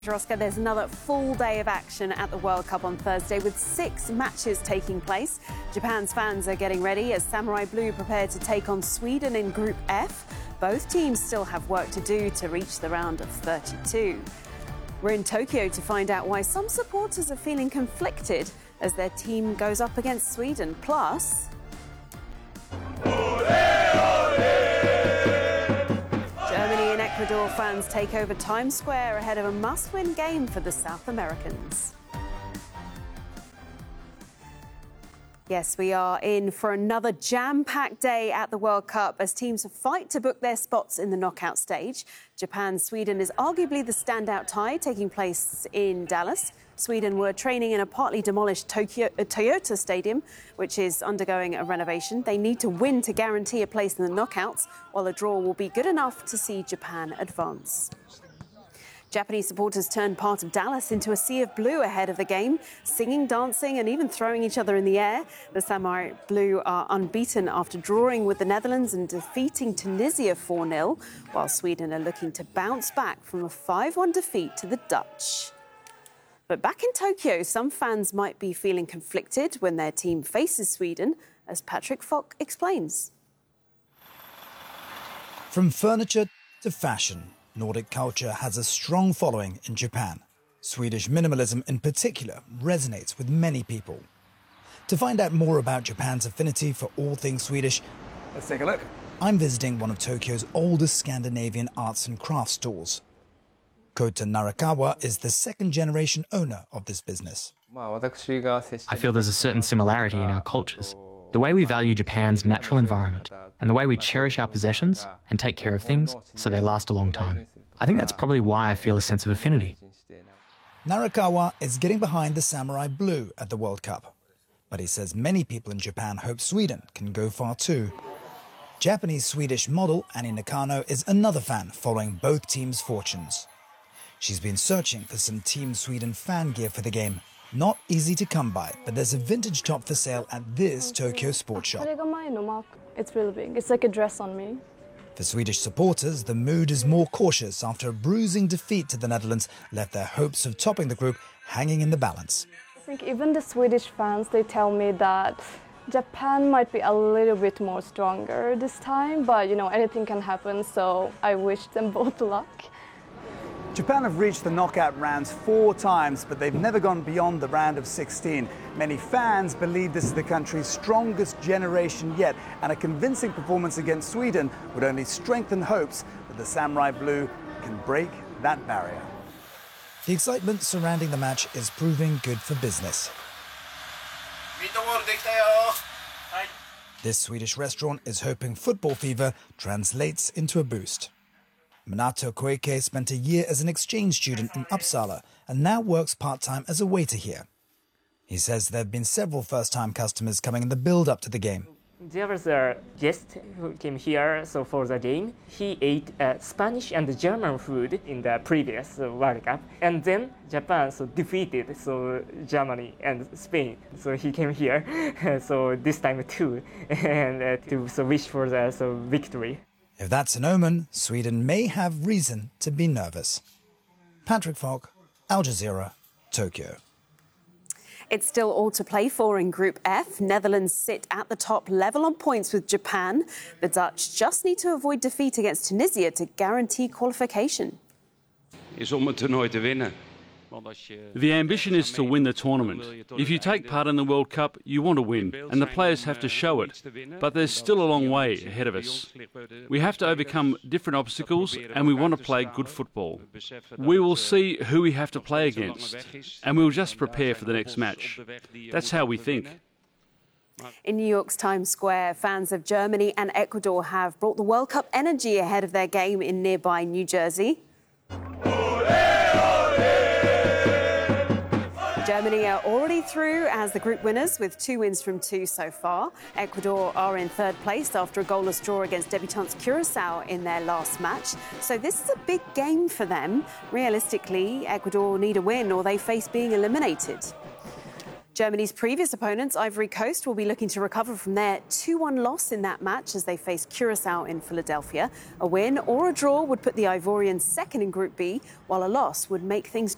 Oscar, there's another full day of action at the World Cup on Thursday with 6 matches taking place. Japan's fans are getting ready as Samurai Blue prepare to take on Sweden in Group F. Both teams still have work to do to reach the round of 32. We're in Tokyo to find out why some supporters are feeling conflicted as their team goes up against Sweden. Plus, Germany and Ecuador fans take over Times Square ahead of a must-win game for the South Americans. Yes, we are in for another jam-packed day at the World Cup as teams fight to book their spots in the knockout stage. Japan-Sweden is arguably the standout tie taking place in Dallas. Sweden were training in a partly demolished Toyota Stadium, which is undergoing a renovation. They need to win to guarantee a place in the knockouts, while a draw will be good enough to see Japan advance. Japanese supporters turned part of Dallas into a sea of blue ahead of the game, singing, dancing and even throwing each other in the air. The Samurai Blue are unbeaten after drawing with the Netherlands and defeating Tunisia 4-0, while Sweden are looking to bounce back from a 5-1 defeat to the Dutch. But back in Tokyo, some fans might be feeling conflicted when their team faces Sweden, as Patrick Falk explains. From furniture to fashion, Nordic culture has a strong following in Japan. Swedish minimalism in particular resonates with many people. To find out more about Japan's affinity for all things Swedish, let's take a look. I'm visiting one of Tokyo's oldest Scandinavian arts and crafts stores. Kota Narakawa is the second-generation owner of this business. I feel there's a certain similarity in our cultures. The way we value Japan's natural environment and the way we cherish our possessions and take care of things so they last a long time. I think that's probably why I feel a sense of affinity. Narakawa is getting behind the Samurai Blue at the World Cup. But he says many people in Japan hope Sweden can go far too. Japanese-Swedish model Annie Nakano is another fan following both teams' fortunes. She's been searching for some Team Sweden fan gear for the game. Not easy to come by, but there's a vintage top for sale at this Tokyo sports shop. It's really big. It's like a dress on me. For Swedish supporters, the mood is more cautious after a bruising defeat to the Netherlands left their hopes of topping the group hanging in the balance. I think even the Swedish fans, they tell me that Japan might be a little bit more stronger this time, but you know, anything can happen, so I wish them both luck. Japan have reached the knockout rounds 4 times, but they've never gone beyond the round of 16. Many fans believe this is the country's strongest generation yet, and a convincing performance against Sweden would only strengthen hopes that the Samurai Blue can break that barrier. The excitement surrounding the match is proving good for business. This Swedish restaurant is hoping football fever translates into a boost. Minato Koike spent a year as an exchange student in Uppsala and now works part-time as a waiter here. He says there have been several first-time customers coming in the build-up to the game. There was a guest who came here for the game. He ate Spanish and German food in the previous World Cup. And then Japan defeated Germany and Spain. So he came here this time too, and to wish for the victory. If that's an omen, Sweden may have reason to be nervous. Patrick Falk, Al Jazeera, Tokyo. It's still all to play for in Group F. Netherlands sit at the top, level on points with Japan. The Dutch just need to avoid defeat against Tunisia to guarantee qualification. Is om het toernooi te winnen. The ambition is to win the tournament. If you take part in the World Cup, you want to win, and the players have to show it. But there's still a long way ahead of us. We have to overcome different obstacles, and we want to play good football. We will see who we have to play against, and we'll just prepare for the next match. That's how we think. In New York's Times Square, fans of Germany and Ecuador have brought the World Cup energy ahead of their game in nearby New Jersey. Germany are already through as the group winners with 2 wins from 2 so far. Ecuador are in 3rd place after a goalless draw against debutants Curacao in their last match. So this is a big game for them. Realistically, Ecuador need a win or they face being eliminated. Germany's previous opponents, Ivory Coast, will be looking to recover from their 2-1 loss in that match as they face Curacao in Philadelphia. A win or a draw would put the Ivorians second in Group B, while a loss would make things